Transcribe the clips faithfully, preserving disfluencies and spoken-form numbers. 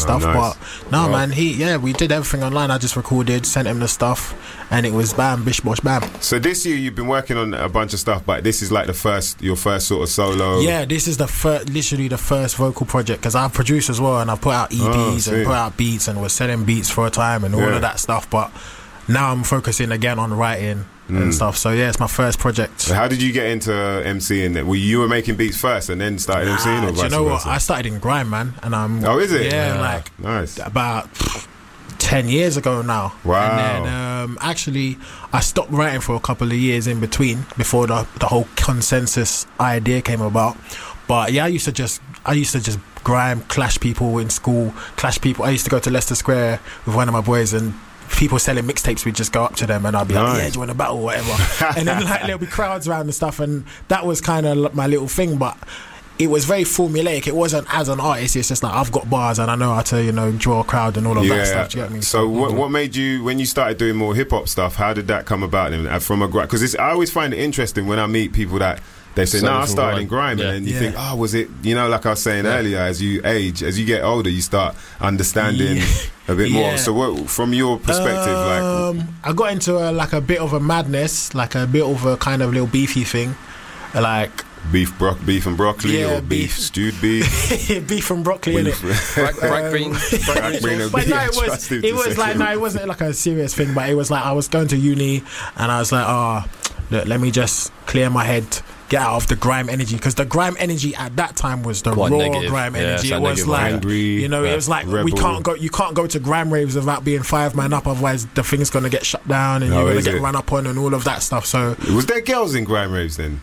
stuff. Oh, nice. But no, Wow. man, he yeah, we did everything online. I just recorded, sent him the stuff, and it was bam, bish bosh bam. So this year you've been working on a bunch of stuff, but this is like the first, your first sort of solo. Yeah, this is the first, literally the first vocal project, because I've produced as well, and I've put out E Ps Oh, and sweet. put out beats and was selling beats for a time and all Yeah. of that stuff. But now I'm focusing again on writing Mm. and stuff. So yeah, it's my first project. So how did you get into MCing? Then? Were you were making beats first and then started MCing, Ah, or do you vice know what? versa? I started in grime, man, and I'm. Oh, is it? Yeah, Yeah. like Nice. about ten years ago now. Wow. And then um, actually, I stopped writing for a couple of years in between before the the whole consensus idea came about. But yeah, I used to just I used to just grime, clash people in school, clash people. I used to go to Leicester Square with one of my boys, and people selling mixtapes, we'd just go up to them and I'd be Nice. like, yeah, do you want a battle or whatever? And then like there'll be crowds around and stuff, and that was kind of my little thing. But it was very formulaic. It wasn't as an artist, it's just like I've got bars and I know how to, you know, draw a crowd and all of that stuff. Do you get me? So what what made you, when you started doing more hip hop stuff, how did that come about then? Uh, From a because I always find it interesting when I meet people that they say, Started no, I from started grime." in grime, Yeah. and then you Yeah. think, oh, was it, you know, like I was saying Yeah. earlier, as you age, as you get older, you start understanding Yeah. a bit more. Yeah. So what, from your perspective, like, um, I got into a, like a bit of a madness, like a bit of a kind of little beefy thing, like beef, bro- beef and broccoli, Yeah, or beef, beef. stewed beef? beef and broccoli in it. Black, black bean. Black bean and But beef, no, it was trust him it to was say like no, it wasn't like a serious thing. But it was like I was going to uni, and I was like, oh, look, let me just clear my head, get out of the grime energy, because the grime energy at that time was the Quite raw negative. grime Yeah, energy. it's It that was negative like one. Angry, you know, uh, it was like we rebel. can't go, you can't go to grime raves without being five man up, otherwise the thing's gonna get shut down and No, you're gonna is get it? run up on and all of that stuff. So Was there girls in grime raves then?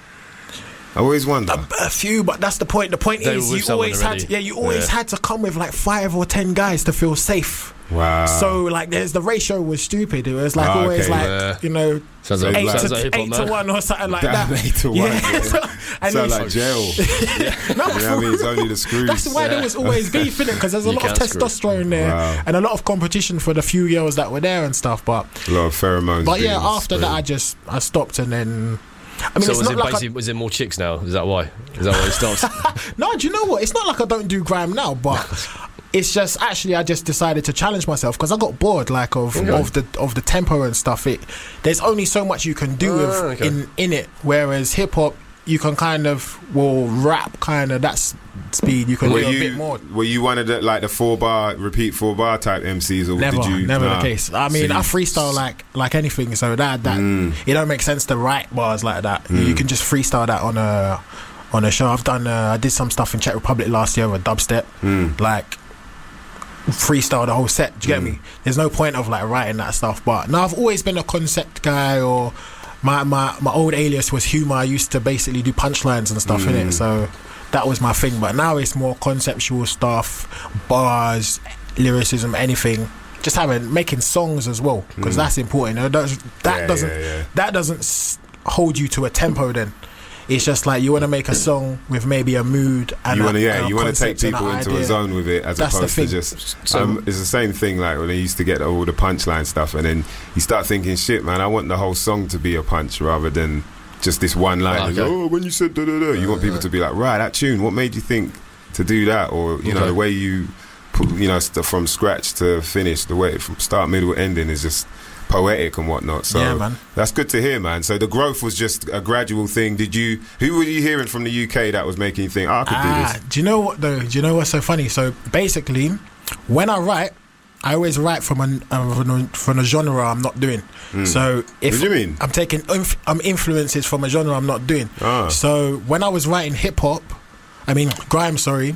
I always wonder. a few, but that's the point. The point They is, were with you someone always had, already. to, yeah, you always Yeah. had to come with like five or ten guys to feel safe. Wow. So like, there's the ratio was stupid. It was like Ah, always okay. like Yeah. you know Sounds like, eight sounds to like hip-hop, eight to man. one or something like Damn, that. eight to one. Yeah. Sound And it's- like jail. no, You know what I mean? It's only the screws. that's why there was always beef in it, because there's a You lot of can't screw. testosterone there Wow. and a lot of competition for the few girls that were there and stuff. But A lot of pheromones. but yeah, being after that I sprayed. just I stopped, and then I mean So it's was not it like I, basically, was it more chicks now? Is that why? Is that why it stops? no, do you know what? It's not like I don't do grime now, but it's just actually I just decided to challenge myself because I got bored like of Okay. of the of the tempo and stuff. It there's only so much you can do Ah, with okay. in in it, whereas hip hop you can kind of well rap kind of that's speed. You can Were do a you, bit more. were you one of the like the four bar repeat four bar type M Cs, or Never, did you? never nah. the case. I mean, So I you- freestyle like like anything, so that that Mm. it don't make sense to write bars like that. Mm. You can just freestyle that on a on a show. I've done. Uh, I did some stuff in Czech Republic last year with dubstep, Mm. like freestyle the whole set. Do you get Mm. me? There's no point of like writing that stuff. But now I've always been a concept guy, or my my my old alias was humor. I used to basically do punchlines and stuff in Mm. it, so that was my thing. But now it's more conceptual stuff, bars, lyricism, anything. Just having making songs as well, because Mm. that's important. That does- that Yeah, doesn't yeah, yeah. that doesn't s- hold you to a tempo. Then it's just like you want to make a song with maybe a mood and You a, want to, yeah, and a you want to take concept and people an into idea. a zone with it, as That's the opposed to thing. just. So- um, it's the same thing like when they used to get all the punchline stuff, and then you start thinking, shit, man, I want the whole song to be a punch rather than just this one line. Okay. It's, oh, when you said da da da, you want people to be like, right, that tune. What made you think to do that? Or you know, Okay. the way you put, you know, st- from scratch to finish, the way from start, middle, ending is just poetic and whatnot. So Yeah, man. that's good to hear, man. So the growth was just a gradual thing. Did you? Who were you hearing from the U K that was making you think, oh, I could do Ah, this? do you know what though? Do you know what's so funny? So basically, when I write, I always write from an uh, from, a, from a genre I'm not doing. So if What do you mean? I'm taking inf- um, influences from a genre I'm not doing. Ah. So when I was writing hip hop, I mean grime, sorry,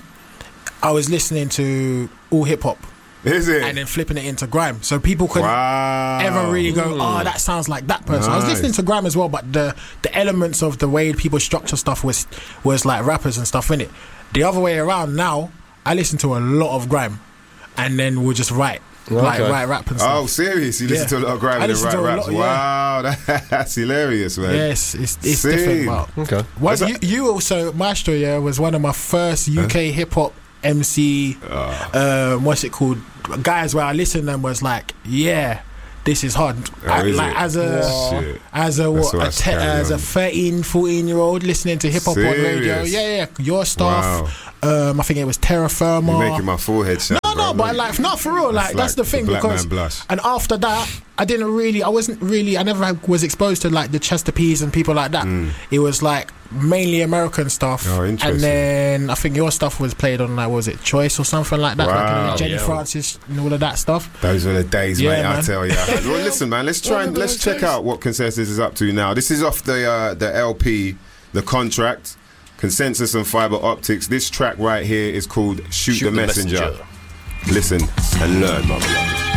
I was listening to all hip hop Is it? and then flipping it into grime. So people couldn't Wow. ever really go, oh, that sounds like that person. I was Nice. listening to grime as well, but the the elements of the way people structure stuff was was like rappers and stuff in it. The other way around now, I listen to a lot of grime, and then we'll just write like Okay. write rap and stuff. Oh, serious? You listen Yeah. to a lot of grime I and then listen write to a raps? lot, yeah. Wow, that, that's hilarious, man. Yes, it's it's Sick. different. But Okay. well, Is that- you, you also Maestro, yeah, was one of my first U K hip hop M C. Ah. Um, what's it called? Guys, where I listened and was like, yeah, this is hard. Oh, I, is like it? as a Shit. as a That's what, why a I te- carry as a on. thirteen, fourteen year old listening to hip hop on radio. Serious? Yeah, yeah, your stuff. Um, I think it was Terra Firma. You're making my forehead shine. No, no, No, but like, not for real. Like, That's that's like the thing the Black because. Man Blush. And after that, I didn't really. I wasn't really. I never was exposed to like the Chester P's and people like that. Mm. It was like mainly American stuff. Oh, interesting. And then I think your stuff was played on like, what was it Choice or something like that? Wow. Like, uh, Jenny Yeah. Francis and all of that stuff. Those were the days, Yeah, mate. I man. tell you. Well, listen, man. Let's try One and of let's those check days. out what Consensus is up to now. This is off the uh, the L P, The Contract, Consensus and Fiber Optics. This track right here is called Shoot, Shoot the, the Messenger. Messenger. Listen and learn, my beloved.